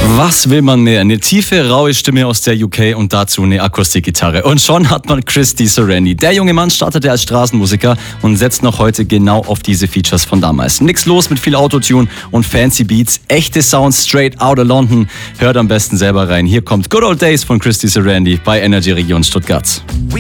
Was will man mehr? Eine tiefe, raue Stimme aus der UK und dazu eine Akustikgitarre. Und schon hat man Christy Serenity. Der junge Mann startete als Straßenmusiker und setzt noch heute genau auf diese Features von damals. Nix los mit viel Autotune und fancy Beats. Echte Sounds straight out of London. Hört am besten selber rein. Hier kommt Good Old Days von Christy Serenity bei Energy Region Stuttgart.